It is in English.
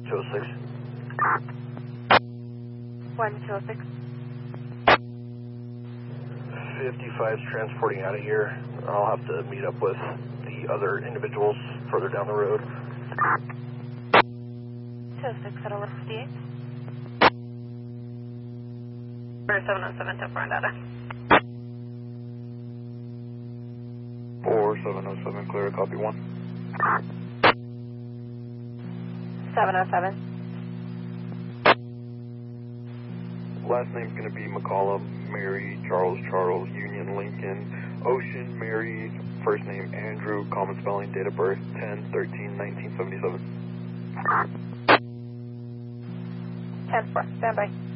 206. 1206. 55's transporting out of here. I'll have to meet up with the other individuals further down the road. 206 at 1158. 4707 to foreign data. 4707, clear, copy 1. 707. Last name's going to be McCollum, Mary, Charles, Union, Lincoln, Ocean, Mary, first name Andrew, common spelling, date of birth 10/13/1977. 10-4, stand by.